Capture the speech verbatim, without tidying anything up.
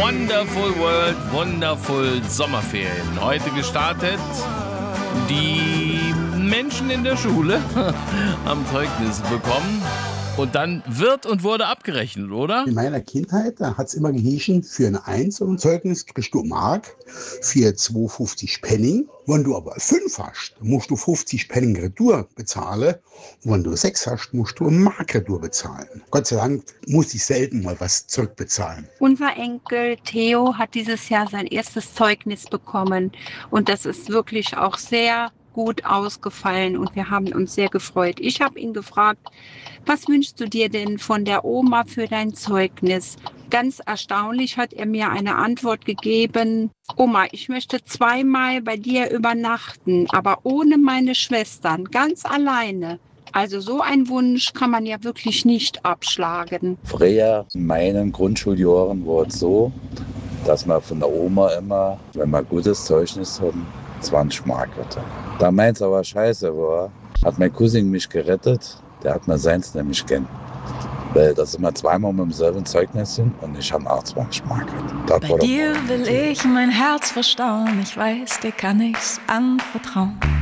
Wonderful World, Wonderful Sommerferien. Heute gestartet. Die Menschen in der Schule haben Zeugnis bekommen. Und dann wird und wurde abgerechnet, oder? In meiner Kindheit, da hat es immer gehießen, für ein Eins und ein Zeugnis kriegst du Mark, für zwei fünfzig Pfennig. Wenn du aber fünf hast, musst du fünfzig Pfennig Retour bezahlen. Und wenn du sechs hast, musst du eine Mark Retour bezahlen. Gott sei Dank muss ich selten mal was zurückbezahlen. Unser Enkel Theo hat dieses Jahr sein erstes Zeugnis bekommen. Und das ist wirklich auch sehr gut ausgefallen und wir haben uns sehr gefreut. Ich habe ihn gefragt, was wünschst du dir denn von der Oma für dein Zeugnis? Ganz erstaunlich hat er mir eine Antwort gegeben: Oma, ich möchte zweimal bei dir übernachten, aber ohne meine Schwestern, ganz alleine. Also so ein Wunsch kann man ja wirklich nicht abschlagen. Früher in meinen Grundschuljahren war es so, dass man von der Oma immer, wenn man gutes Zeugnis haben, zwanzig Mark hatte. Da meins aber scheiße war, hat mein Cousin mich gerettet, der hat mir seins nämlich gern. Weil das immer zweimal mit demselben Zeugnis sind und ich habe auch zwanzig Mark. Bei dir will ich mein Herz verstauen, ich weiß, dir kann ich's anvertrauen.